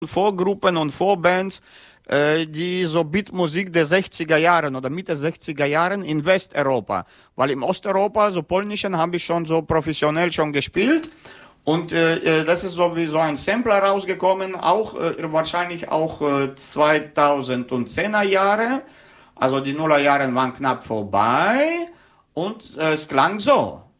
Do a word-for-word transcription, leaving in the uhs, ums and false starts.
Vorgruppen und Vorbands, äh, die so Beatmusik der sechziger Jahren oder Mitte sechziger Jahren in Westeuropa. Weil im Osteuropa, so polnischen, habe ich schon so professionell schon gespielt. Und äh, das ist so wie so ein Sampler rausgekommen, auch äh, wahrscheinlich auch äh, zweitausendzehner Jahre. Also die Nuller Jahre waren knapp vorbei. Und äh, es klang so.